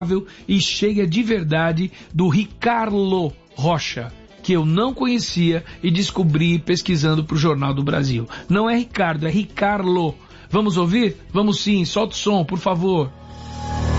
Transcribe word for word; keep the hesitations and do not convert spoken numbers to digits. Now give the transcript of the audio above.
e cheia de verdade do Ricardo Rocha, que eu não conhecia e descobri pesquisando para o Jornal do Brasil. Não é Ricardo, é Ricardo. Vamos ouvir? Vamos sim, solta o som, por favor.